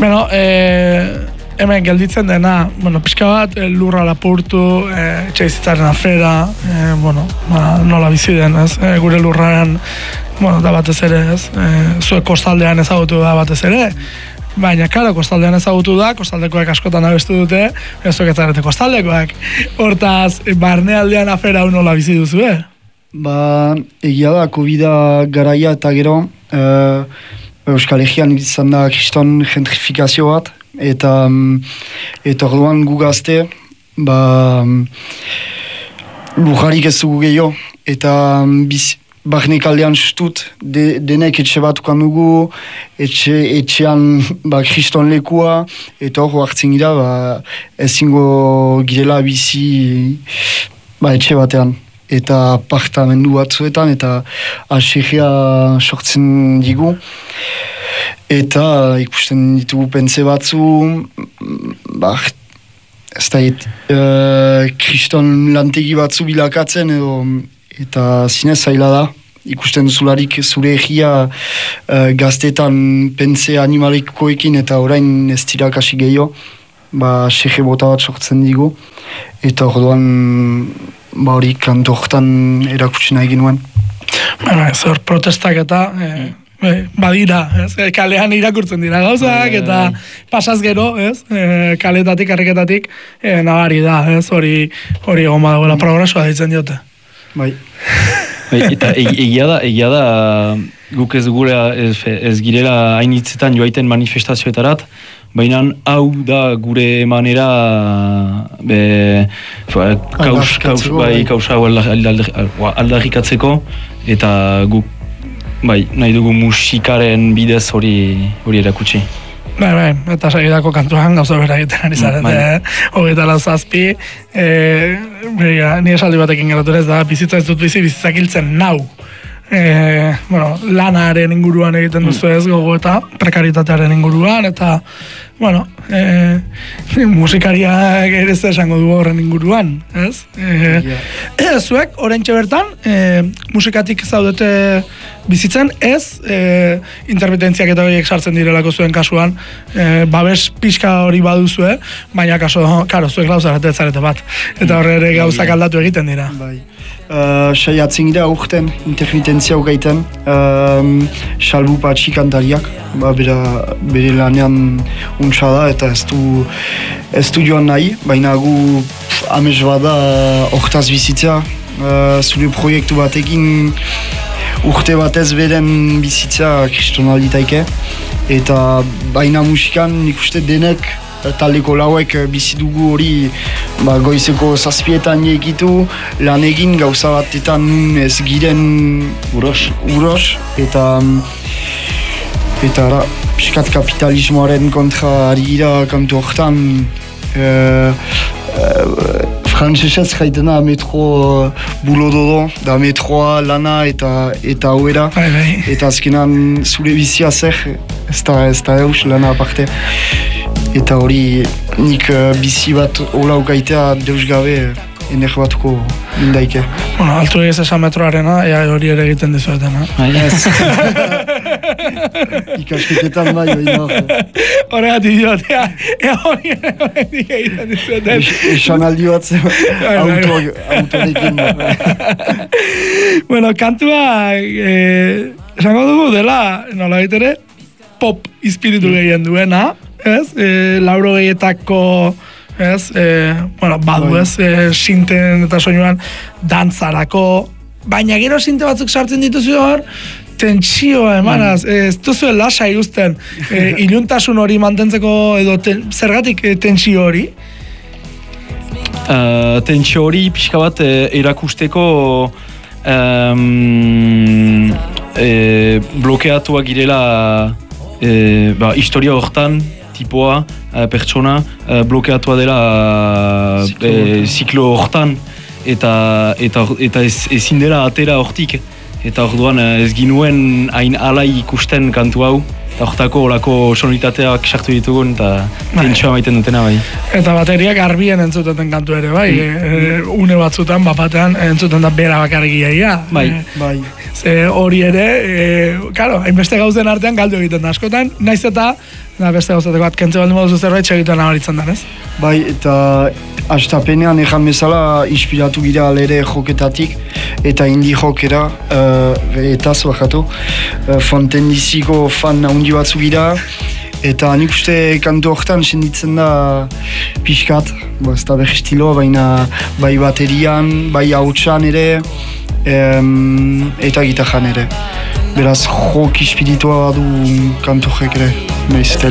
Bueno, hemen gelditzen dena, pixka bat, lurra lapurtu, etxebizitzaren afera, nola bizi den, ez? Gure lurraren, da batez ere, ez? Zuek kostaldean ezagutu da batez ere, baina, karo, kostaldean ezagutu da, kostaldekoak askotan abestu dute, zuek ez zarete kostaldekoak. Hortaz, barnealdean afera nola bizi duzu, Egia da, COVID-a garaia eta gero, Euskal Herrian izan da kriston gentrifikazio bat, eta orduan gu gazte, lurrarik ez dugu gehiago, eta barnek aldean sustut, denek etxe bat ukan dugu, etxean kriston lekua, eta hor hartzen gira, ezingo girela bizi etxe batean. Eta apartamendu batzuetan, eta aserria sortzen digu. Eta ikusten ditugu pentze batzu, ez da, kriston lantegi batzu bilakatzen, eta zinez zaila da. Ikusten duzularik zure egia gaztetan pentze animalikoekin, eta orain ez dira kasi gehiago, aserre bota bat sortzen digu. Eta orduan, hori kantu horretan erakutsi nahi ginuen. Zer protestak eta badira, kalean irakurtzen dira gauzak, eta pasaz gero, kaletatik, karriketatik, nabari da, hori egon badagoela progresua ditzen diote. Bai. Eta egia da, guk ez girela hainitzetan joaiten manifestazioetarat, baina hau da gure manera kausa aldarrikatzeko, eta guk nahi dugu musikaren bidez hori erakutsi. Bai, eta segidako kantuan gauza bera egiten ari zarete, 27, ni esaldi batekin geratu ez da, bizitza ez dut bizitzak hiltzen nau. Lanaren inguruan egiten duzu ez gogo eta prekaritatearen inguruan, eta musikariak ere ez esango du horren inguruan, ez? Zuek, oraintxe bertan, musikatik zaudete bizitzen, ez intermitentziak eta horiek sartzen direlako zuen kasuan, babes pixka hori baduzue, baina zuek lauzarete zarete bat, eta horre ere gauzak aldatu egiten dira. Saiatzen gira urten intermitentzia hogeiten, salbu patxi kantariak, bere lanean untsa da eta ez du joan nahi, baina gu amez bada hortaz bizitzea, zure proiektu batekin urte batez beren bizitzea kristonalitaike, eta baina musikan nik uste denek taldeko lauek bizi dugu hori goizeko 7etan egitu, lan egin gauza batetan ez giren uros, eta piskat kapitalismoaren kontra ari gira kantu horretan, frantzesez jaitena metro bulododo, da metroa, lana eta hauera, eta azkenan zure bizia zer, ez da eus lana aparte. Eta hori nik bizi bat hola ukaitea deus gabe ener batuko indaike. Altu egez esan metroarena, hori ere egiten dizuetena. Ez. Ikasketetan bai, horregatik diot, hori egiten dizueten. Esan aldi bat autorekin. Kantua, esango dugu dela, nola ere, pop espiritu gehien duena, ez? Lauro gehietako, ez? Badu, ez? Sinten eta soinuan dantzarako, baina gero sinte batzuk sartzen dituzu hor, tentsioa emanaz, ez duzu lasai uzten, iluntasun hori mantentzeko edo zergatik tentsio hori? Tentsio hori pixka bat erakusteko blokeatuak girela historia hortan, tipoa, pertsona, blokeatua dela ziklo hortan, eta ezin dela atera hortik. Eta orduan ez ginuen hain alai ikusten kantu hau, eta hortako olako sonoritateak sartu ditugun, eta tentsioa maiten dutena bai. Eta bateriak garbien entzuteten kantu ere bai, une batzutan, bapatean entzuten da bera bakarrik Bai. Hori ere, hainbeste gauzen artean galdu egiten da askotan, naiz eta da beste gauzateko bat, kentze baldin moduzu zerbait segituan nabaritzen den, ez? Bai, eta hastapenean ejan bezala inspiratu gira alere joketatik eta indi jokera eta zuakatu Fontendiziko fan handi batzu gira eta nik uste kantu horretan senditzen da pixkat, ez da berri estilo, baina bai baterian, bai hautsan ere eta gitarran ere. Beraz, jok espiritua du kantu horrek ere.